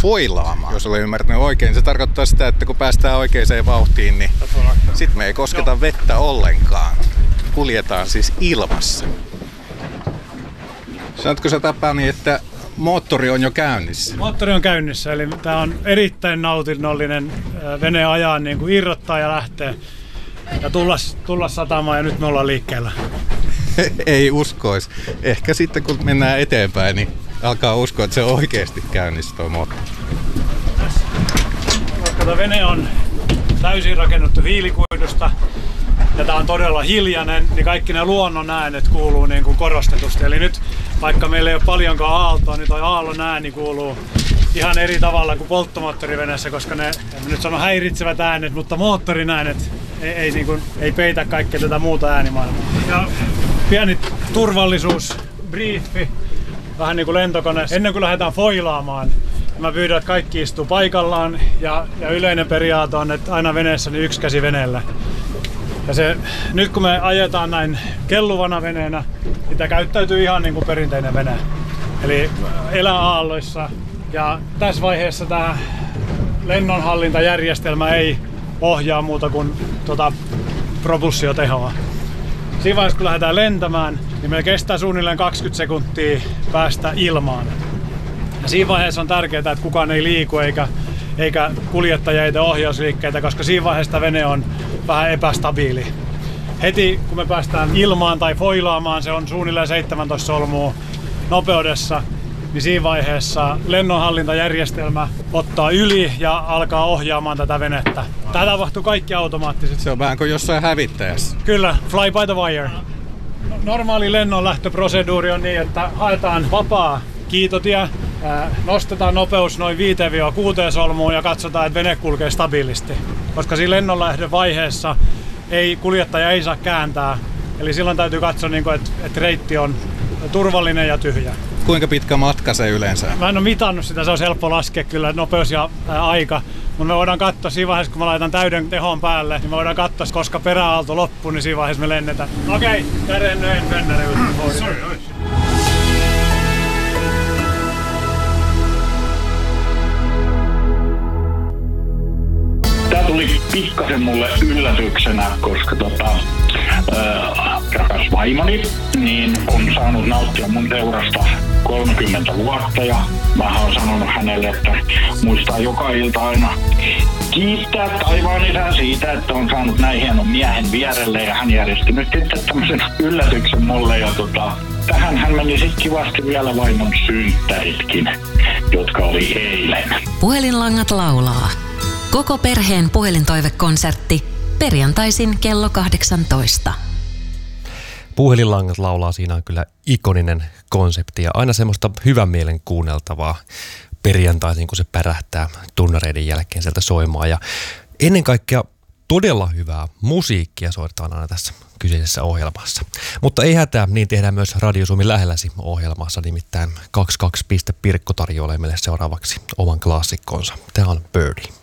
foilaamaan. Jos olen ymmärtänyt oikein, se tarkoittaa sitä, että kun päästään oikeaan vauhtiin, niin sitten me ei kosketa vettä ollenkaan. Kuljetaan siis ilmassa. Sanotko sä Tapani, että moottori on jo käynnissä? Moottori on käynnissä, eli tämä on erittäin nautinnollinen vene ajaa, niin kuin irrottaa ja lähtee ja tulla satamaan, ja nyt me ollaan liikkeellä. Ei uskois. Ehkä sitten kun mennään eteenpäin, niin alkaa uskoa, että se on oikeasti käynnissä tuo moottori. Tämä vene on täysin rakennettu hiilikuidusta ja tämä on todella hiljainen, niin kaikki ne luonnon äänet kuuluu niin kuin korostetusti. Eli nyt, vaikka meillä ei ole paljonkaan aaltoa, niin toi aallon ääni kuuluu ihan eri tavalla kuin polttomoottoriveneessä, koska ne, en nyt sano häiritsevät äänet, mutta moottorin äänet ei peitä kaikkea tätä muuta äänimaailmaa. Ja pieni turvallisuusbriefi, vähän niin kuin lentokoneessa. Ennen kuin lähdetään foilaamaan, mä pyydän, että kaikki istuu paikallaan ja yleinen periaate on, että aina veneessä niin yksi käsi veneellä. Ja nyt kun me ajetaan näin kelluvana veneenä, niin tämä käyttäytyy ihan niin kuin perinteinen vene. Eli elää aalloissa. Ja tässä vaiheessa tämä lennonhallintajärjestelmä ei ohjaa muuta kuin propulsiotehoa. Siinä vaiheessa kun lähdetään lentämään, niin meillä kestää suunnilleen 20 sekuntia päästä ilmaan. Ja siinä vaiheessa on tärkeää, että kukaan ei liiku eikä kuljettaja ei tee ohjausliikkeitä, koska siinä vaiheessa vene on vähän epästabiili. Heti kun me päästään ilmaan tai foilaamaan, se on suunnilleen 17 solmua nopeudessa, niin siinä vaiheessa lennonhallintajärjestelmä ottaa yli ja alkaa ohjaamaan tätä venettä. Tämä tapahtuu kaikki automaattisesti. Se on vähän kuin jossain hävittäjässä. Kyllä, fly by the wire. Normaali lennonlähtöproseduuri on niin, että haetaan vapaa kiitotie, nostetaan nopeus noin 5-6 solmuun ja katsotaan, että vene kulkee stabiilisti. Koska siinä lennonlähdön vaiheessa kuljettaja ei saa kääntää. Eli silloin täytyy katsoa, että reitti on turvallinen ja tyhjä. Kuinka pitkä matka se yleensä? Mä en ole mitannut sitä, se on helppo laskea kyllä, nopeus ja aika. Mutta me voidaan katsoa siinä vaiheessa, kun mä laitan täyden tehon päälle, niin me voidaan katsoa, koska peräaalto loppuu, niin siinä vaiheessa me lennetään. Okei, käden nöin Fenneri. Tää tuli pikkasen mulle yllätyksenä, koska rakas vaimoni niin on saanut nauttia mun seurasta 30 vuotta ja mä oon sanonut hänelle, että muistaa joka ilta aina kiittää taivaan isää siitä, että on saanut näin hienon miehen vierelle ja hän järjesti nyt sitten tämmöisen yllätyksen mulle ja tähän hän meni sitten kivasti vielä vaimon synttäritkin, jotka oli eilen. Puhelinlangat laulaa. Koko perheen puhelintoivekonsertti perjantaisin kello 18. Puhelinlangat laulaa, siinä on kyllä ikoninen konsepti ja aina semmoista hyvän mielen kuunneltavaa perjantaisin, kun se pärähtää tunnareiden jälkeen sieltä soimaan. Ja ennen kaikkea todella hyvää musiikkia soitetaan aina tässä kyseisessä ohjelmassa. Mutta ei hätää, niin tehdään myös Radio Suomi lähelläsi ohjelmassa, nimittäin 22. Pirkko tarjoilee meille seuraavaksi oman klassikkonsa. Tämä on Birdie.